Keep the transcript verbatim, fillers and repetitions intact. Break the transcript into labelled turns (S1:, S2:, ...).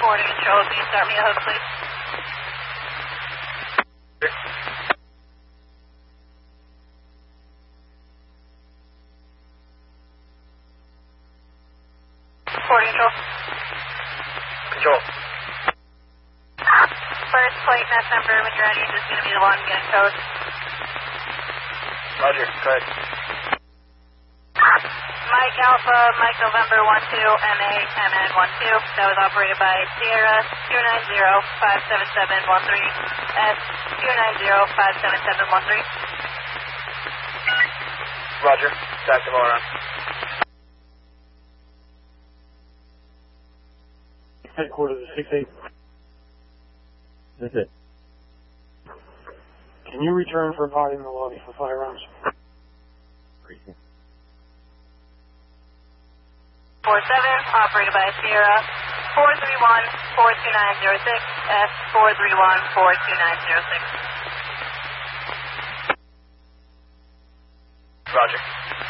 S1: Boarding control, can you start me a hook, please? Boarding control.
S2: Control.
S1: First plate, net number, when you're ready, is going to be the one getting code.
S2: Roger, go ahead.
S1: Mike Alpha, Mike November one two, M A M N one two. That was operated by Sierra two nine zero five seven seven one three, S two nine zero five seven seven one three.
S2: Roger, back to Moron.
S3: Headquarters is six eight. That's it. Can you return for a party in the lobby for firearms? Appreciate it.
S1: four seven, operated by Sierra four three one four two nine zero six, S four three one four two nine zero six.
S2: Roger.